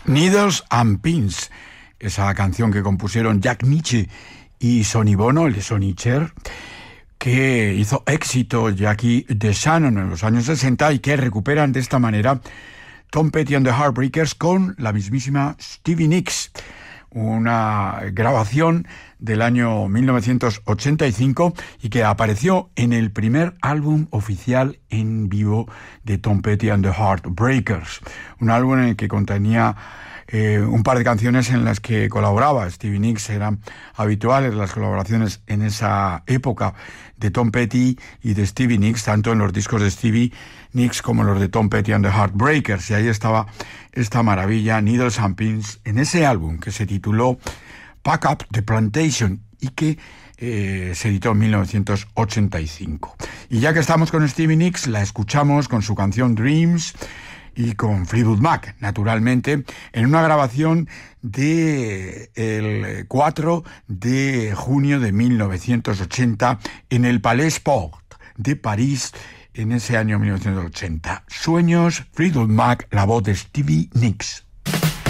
Needles and Pins, esa canción que compusieron Jack Nitzsche y Sonny Bono, el de Sonny Cher, que hizo éxito Jackie DeShannon en los años 60 y que recuperan de esta manera Tom Petty and the Heartbreakers con la mismísima Stevie Nicks. Una grabación del año 1985 y que apareció en el primer álbum oficial en vivo de Tom Petty and the Heartbreakers. Un álbum en el que contenía un par de canciones en las que colaboraba Stevie Nicks. Eran habituales las colaboraciones en esa época de Tom Petty y de Stevie Nicks, tanto en los discos de Stevie Nicks como en los de Tom Petty and the Heartbreakers. Y ahí estaba esta maravilla, Needles and Pins, en ese álbum que se tituló Pack Up the Plantation y que se editó en 1985. Y ya que estamos con Stevie Nicks, la escuchamos con su canción Dreams y con Fleetwood Mac, naturalmente, en una grabación del 4 de junio de 1980 en el Palais Sport de París, en ese año 1980. Sueños, Fleetwood Mac, la voz de Stevie Nicks.